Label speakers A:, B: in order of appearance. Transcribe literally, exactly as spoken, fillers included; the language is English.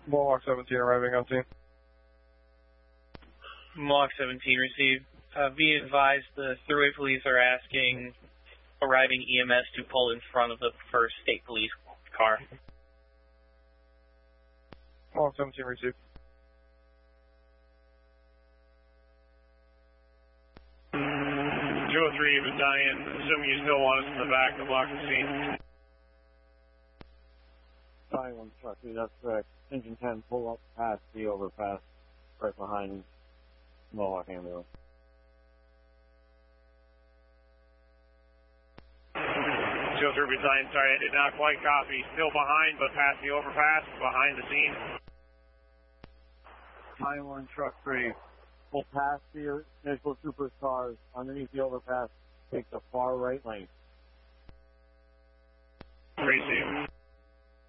A: Mohawk seventeen arriving on scene.
B: Mohawk seventeen received. Uh, be advised the thruway police are asking arriving E M S to pull in front of the first state police car.
A: Mohawk seventeen received.
C: Joe three Battalion, assuming you still want us in the back to block the scene.
D: Battalion one truck, that's correct. Engine ten, pull up past the overpass, right behind Mohawk ambulance.
C: Joe three Battalion, sorry, I did not quite copy. Still behind, but past the overpass, behind the scene.
D: Battalion one truck three, pull past the initial trooper's cars, underneath the overpass, take the far right lane.
C: Receive.